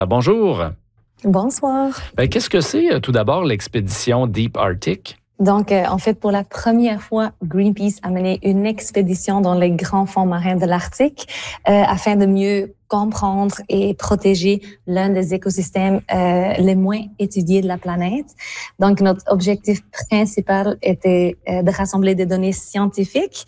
Bonjour. Bonsoir. Qu'est-ce que c'est tout d'abord l'expédition Deep Arctic? Donc, en fait, pour la première fois, Greenpeace a mené une expédition dans les grands fonds marins de l'Arctique afin de mieux comprendre et protéger l'un des écosystèmes les moins étudiés de la planète. Donc, notre objectif principal était de rassembler des données scientifiques.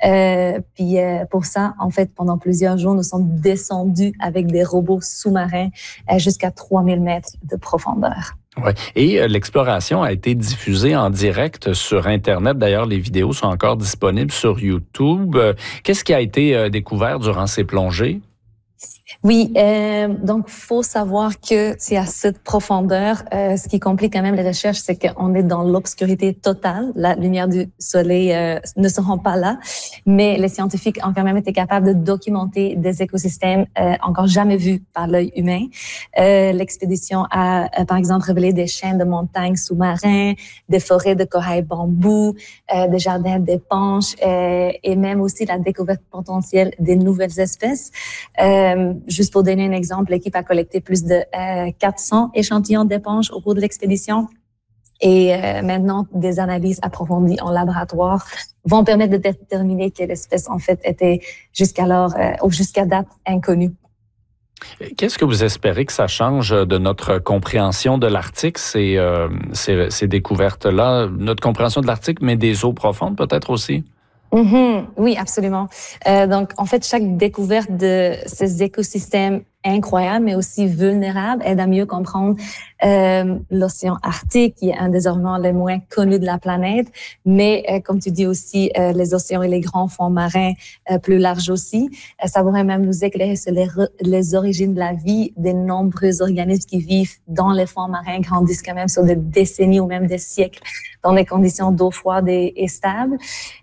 Puis pour ça, en fait, pendant plusieurs jours, nous sommes descendus avec des robots sous-marins jusqu'à 3000 mètres de profondeur. Ouais. Et l'exploration a été diffusée en direct sur Internet. D'ailleurs, les vidéos sont encore disponibles sur YouTube. Qu'est-ce qui a été découvert durant ces plongées? Oui, donc faut savoir que c'est à cette profondeur. Ce qui complique quand même les recherches, c'est qu'on est dans l'obscurité totale. La lumière du soleil ne se rend pas là, mais les scientifiques ont quand même été capables de documenter des écosystèmes encore jamais vus par l'œil humain. L'expédition a, par exemple, révélé des chaînes de montagnes sous-marins, des forêts de corail bambou, des jardins d'épanches et même aussi la découverte potentielle des nouvelles espèces. Juste pour donner un exemple, l'équipe a collecté plus de 400 échantillons d'éponges au cours de l'expédition. Et maintenant, des analyses approfondies en laboratoire vont permettre de déterminer quelle espèce, en fait, était jusqu'à date inconnue. Qu'est-ce que vous espérez que ça change de notre compréhension de l'Arctique, ces découvertes-là? Notre compréhension de l'Arctique, mais des eaux profondes peut-être aussi? Oui, absolument. Donc, en fait, chaque découverte de ces écosystèmes incroyables, mais aussi vulnérables, aide à mieux comprendre l'océan Arctique, qui est un des océans les moins connus de la planète. Mais, comme tu dis aussi, les océans et les grands fonds marins plus larges aussi. Ça pourrait même nous éclairer sur les origines de la vie des nombreux organismes qui vivent dans les fonds marins, grandissent quand même sur des décennies ou même des siècles dans des conditions d'eau froide et stables.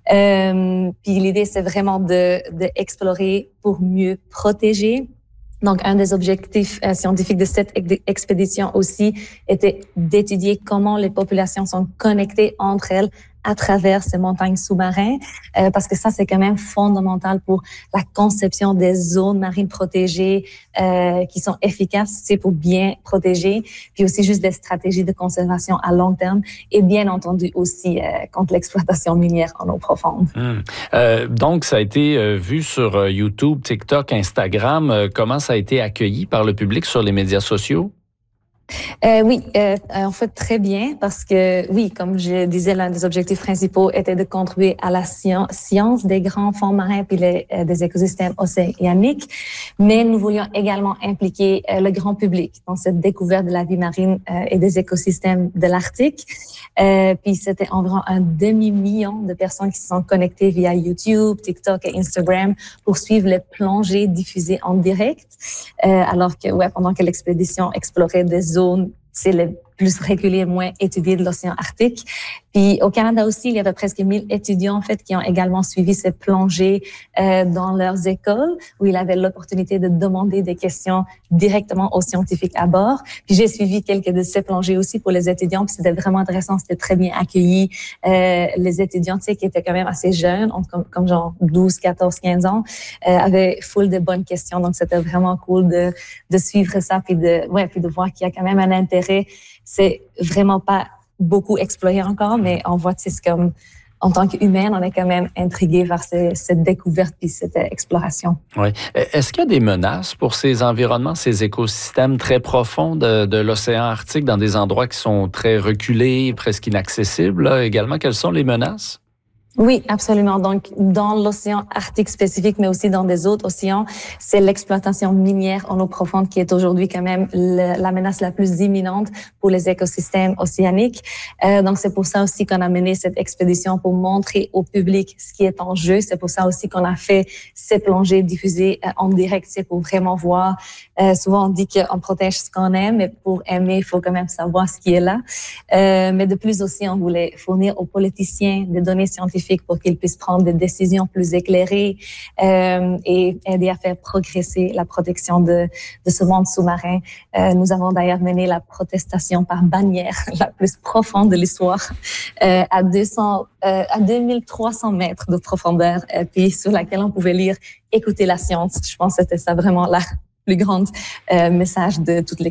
Puis l'idée, c'est vraiment de explorer pour mieux protéger. Donc, un des objectifs scientifiques de cette expédition aussi était d'étudier comment les populations sont connectées entre elles à travers ces montagnes sous-marins, parce que ça, c'est quand même fondamental pour la conception des zones marines protégées qui sont efficaces, c'est pour bien protéger, puis aussi juste des stratégies de conservation à long terme et bien entendu aussi contre l'exploitation minière en eau profonde. Donc, ça a été vu sur YouTube, TikTok, Instagram. Comment ça a été accueilli par le public sur les médias sociaux? Oui, en fait, très bien, parce que, oui, comme je disais, l'un des objectifs principaux était de contribuer à la science des grands fonds marins puis des écosystèmes océaniques, mais nous voulions également impliquer le grand public dans cette découverte de la vie marine et des écosystèmes de l'Arctique. Puis c'était environ 500 000 de personnes qui se sont connectées via YouTube, TikTok et Instagram pour suivre les plongées diffusées en direct, alors que, pendant que l'expédition explorait des zones, c'est les plus réguliers, moins étudiés de l'océan Arctique. Puis au Canada aussi, il y avait presque 1000 étudiants en fait qui ont également suivi ces plongées dans leurs écoles où ils avaient l'opportunité de demander des questions directement aux scientifiques à bord. Puis j'ai suivi quelques de ces plongées aussi pour les étudiants, puis c'était vraiment intéressant, c'était très bien accueilli. Les étudiants, tu sais, qui étaient quand même assez jeunes, comme genre 12, 14, 15 ans, avaient full de bonnes questions. Donc c'était vraiment cool de suivre ça puis de voir qu'il y a quand même un intérêt. C'est vraiment pas beaucoup exploré encore, mais on voit que c'est comme, en tant qu'humain, on est quand même intrigué par cette découverte puis cette exploration. Oui. Est-ce qu'il y a des menaces pour ces environnements, ces écosystèmes très profonds de l'océan Arctique, dans des endroits qui sont très reculés, presque inaccessibles, là, également? Quelles sont les menaces? Oui, absolument. Donc, dans l'océan Arctique spécifique, mais aussi dans des autres océans, c'est l'exploitation minière en eau profonde qui est aujourd'hui quand même la menace la plus imminente pour les écosystèmes océaniques. Donc, c'est pour ça aussi qu'on a mené cette expédition pour montrer au public ce qui est en jeu. C'est pour ça aussi qu'on a fait ces plongées diffusées en direct. C'est pour vraiment voir. Souvent, on dit qu'on protège ce qu'on aime, mais pour aimer, il faut quand même savoir ce qui est là. Mais de plus aussi, on voulait fournir aux politiciens des données scientifiques pour qu'ils puissent prendre des décisions plus éclairées et aider à faire progresser la protection de ce monde sous-marin. Nous avons d'ailleurs mené la protestation par bannière la plus profonde de l'histoire à 2300 mètres de profondeur, puis sur laquelle on pouvait lire « Écoutez la science ». Je pense que c'était ça vraiment la plus grand message de toute